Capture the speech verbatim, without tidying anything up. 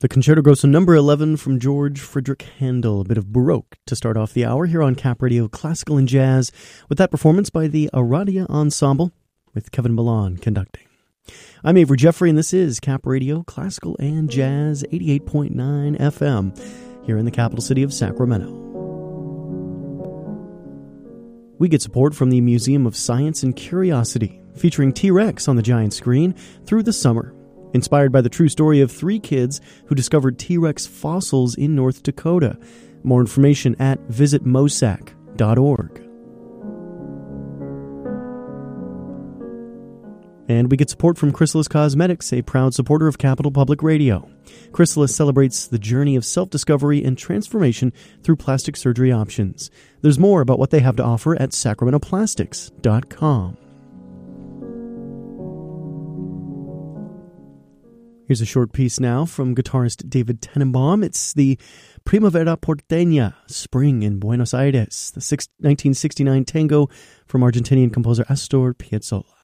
The Concerto Grosso number eleven from George Friedrich Handel, a bit of Baroque to start off the hour here on Cap Radio Classical and Jazz, with that performance by the Aradia Ensemble, with Kevin Milan conducting. I'm Avery Jeffrey, and this is Cap Radio Classical and Jazz, eighty-eight point nine F M, here in the capital city of Sacramento. We get support from the Museum of Science and Curiosity, featuring T-Rex on the giant screen through the summer. Inspired by the true story of three kids who discovered T-Rex fossils in North Dakota. More information at visit mosac dot org. And we get support from Chrysalis Cosmetics, a proud supporter of Capital Public Radio. Chrysalis celebrates the journey of self-discovery and transformation through plastic surgery options. There's more about what they have to offer at sacramento plastics dot com. Here's a short piece now from guitarist David Tenenbaum. It's the Primavera Porteña, Spring in Buenos Aires, the nineteen sixty-nine tango from Argentinian composer Astor Piazzolla.